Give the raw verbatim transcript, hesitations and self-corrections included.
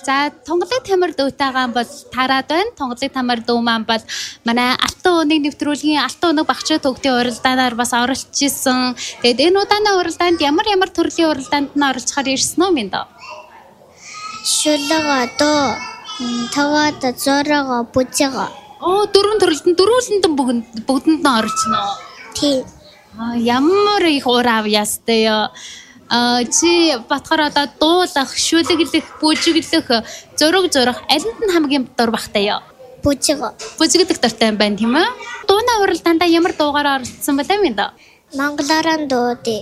За Тунгалаг тамир дүүтэйгээ бол тараад байна. Тунгалаг тамир дүү маань бол манай алтан өнөг нэвтрүүлгийн алтан өнөг багш төгтийн уралдаанаар бас оролцож исэн. Тэгээд энэ удаагийн уралдаанд ямар ямар төрлийн уралдаанд нь оролцохоор ирсэн үү минь доо? Шулага доо таваад зорого бужига. Оо дөрвөн төрөлтөнд дөрвөлөндөн бүгд бүгдэнд нь оролцоно. Тий. Аа ямар их урав ястай ёо. А чи батхаар одоо дуулах, шүлэглэх, бүжиглэх, зураг зурах алинд нь хамгийн дур бахтай ёо. Бужига. Бүжиглэх дуртай юм байна тийм ээ. Дууны уралдаанд ямар дуугаар оролцсон бэ минь доо? Мангаларан дууди.